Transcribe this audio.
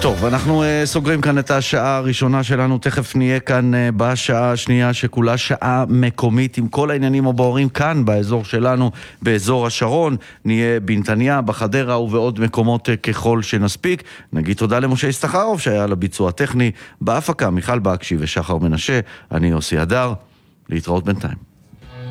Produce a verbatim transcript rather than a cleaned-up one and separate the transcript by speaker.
Speaker 1: טוב, אנחנו uh, סוגרים כאן את השעה הראשונה שלנו, תכף נהיה כאן uh, בשעה השנייה שכולה שעה מקומית עם כל העניינים הבוערים כאן באזור שלנו, באזור השרון, נהיה בנתניה, בחדרה ובעוד מקומות uh, ככל שנספיק. נגיד תודה למשה יששכרוב שהיה לביצוע הטכני, בהפקה מיכל בקשי ושחר מנשה, אני יוסי הדר, להתראות בינתיים.